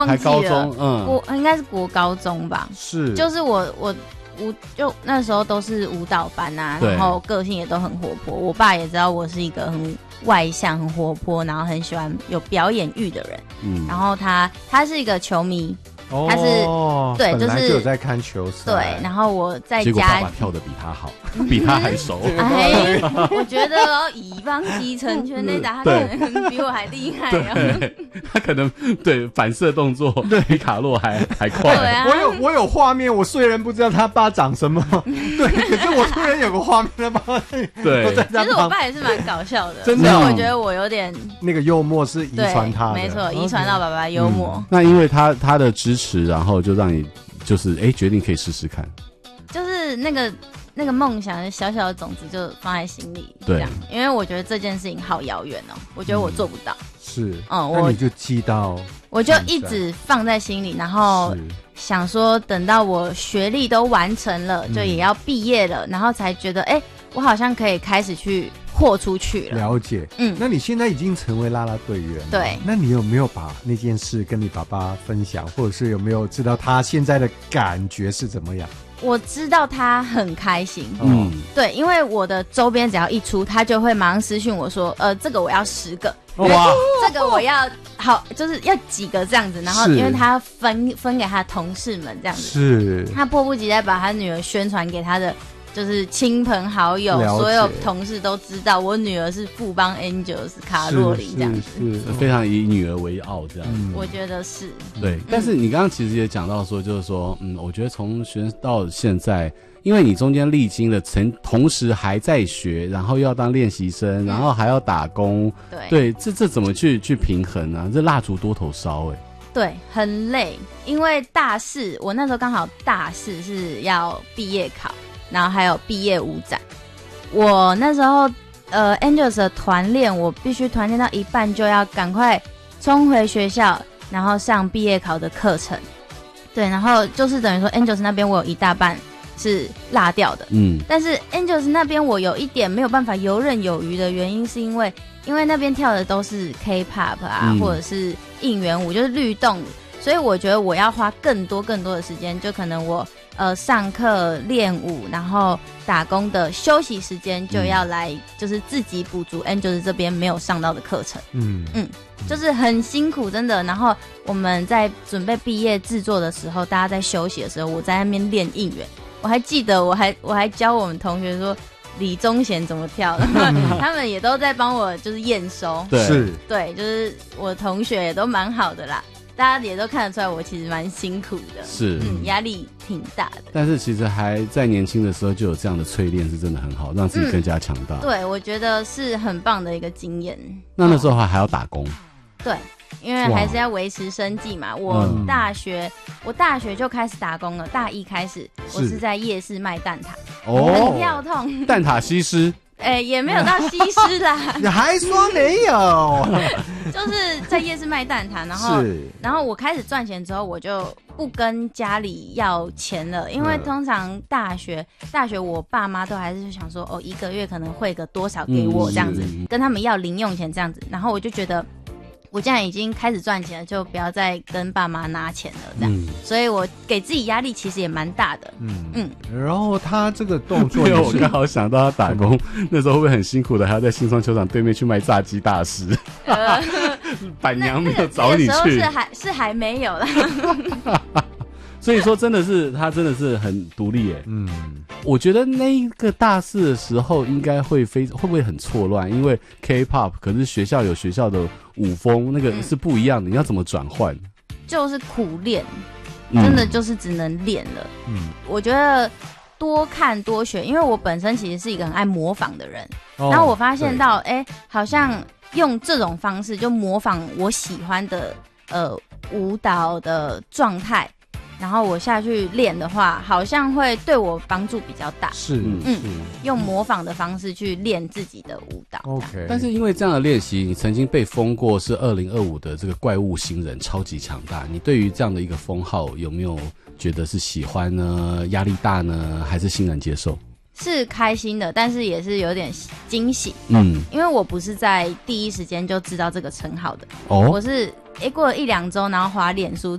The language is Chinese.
还高中， 应该是国高中吧。 是， 就是就那时候都是舞蹈班啊，然后个性也都很活泼。我爸也知道我是一个很外向、很活泼，然后很喜欢有表演欲的人。然后他是一个球迷。他是对， 本来就有在看球赛。 对，然后我在家， 结果爸爸跳得比他好，比他还熟。 我觉得乙方击成全垒打，他可能比我还厉害。 对，他可能对反射动作比卡洛还快。 对啊， 我有画面，我虽然不知道他爸长什么，对，可是我突然有个画面，他爸对， 其实我爸也是蛮搞笑的， 真的。 我觉得我有点那个幽默是遗传他的， 没错，遗传到爸爸幽默。 那因为他的支持，然后就让你就是决定可以试试看， 就是那个梦想小小的种子就放在心里，这样，因为我觉得这件事情好遥远哦，我觉得我做不到。 是，那你就记到， 我就一直放在心里，然后想说等到我学历都完成了，就也要毕业了，然后才觉得我好像可以开始去豁出去了。 了解，那你现在已经成为啦啦队员了， 对， 那你有没有把那件事跟你爸爸分享，或者是有没有知道他现在的感觉是怎么样？ 我知道他很开心，对，因为我的周边只要一出，他就会马上私讯我说，这个我要10个，哇，这个我要好，就是要几个这样子，然后因为他分给他的同事们这样子， 是， 他迫不及待把他女儿宣传给他的。就是亲朋好友，所有同事都知道我女儿是富邦 Angels 卡洛琳这样子， 是非常以女儿为傲这样。 我觉得是对。但是你刚刚其实也讲到说，就是说，我觉得从学生到现在，因为你中间历经了同时还在学，然后又要当练习生，然后还要打工，对，这怎么去平衡呢？这蜡烛多头烧对，很累，因为大四我那时候刚好大四是要毕业考。然后还有毕业舞展，我那时候Angels 的团练，我必须团练到一半就要赶快冲回学校，然后上毕业考的课程。对，然后就是等于说 Angels 那边我有一大半是落掉的，但是 Angels 那边我有一点没有办法游刃有余的原因，是因为那边跳的都是 K-pop 啊，或者是应援舞，就是律动，所以我觉得我要花更多的时间，就可能我上课练舞，然后打工的休息时间就要来，就是自己补足 Angels 这边没有上到的课程。就是很辛苦，真的。然后我们在准备毕业制作的时候，大家在休息的时候，我在那边练应援。我还记得，我还教我们同学说李宗贤怎么跳的，他们也都在帮我就是验收。对，就是我同学也都蛮好的啦。大家也都看得出来，我其实蛮辛苦的， 是， 压力挺大的。 但是其实还在年轻的时候就有这样的淬炼，是真的很好，让自己更加强大。 对，我觉得是很棒的一个经验。 那时候还要打工， 对，因为还是要维持生计嘛。我大学就开始打工了，大一开始，我是在夜市卖蛋挞，很跳痛， 蛋挞西施。 也没有到西施啦， 你还说没有？ 就是在夜市卖蛋挞，然后我开始赚钱之后，我就不跟家里要钱了，因为通常大学我爸妈都还是想说，一个月可能汇个多少给我这样子，跟他们要零用钱这样子，然后我就觉得。我既然已经开始赚钱了，就不要再跟爸妈拿钱了，这样。所以我给自己压力其实也蛮大的。 然后他这个动作因为我刚好想到他打工那时候会不会很辛苦的，还要在新庄球场对面去卖炸鸡大师。板娘没有找你去， 是还没有啦。 所以说他真的是很独立耶。我觉得那一个大四的时候应该会不会很错乱，因为 K-pop 可是学校有学校的舞风，那个是不一样的，你要怎么转换？ 就是苦练，真的就是只能练了。我觉得多看多学，因为我本身其实是一个很爱模仿的人，然后我发现到好像用这种方式就模仿我喜欢的舞蹈的状态。然后我下去练的话，好像会对我帮助比较大。 是， 用模仿的方式去练自己的舞蹈。 OK， 但是因为这样的练习，你曾经被封过是2025的这个怪物新人，超级强大。你对于这样的一个封号，有没有觉得是喜欢呢？压力大呢？还是欣然接受？ 是开心的，但是也是有点惊喜。因为我不是在第一时间就知道这个称号的，我是过了1-2周，然后滑脸书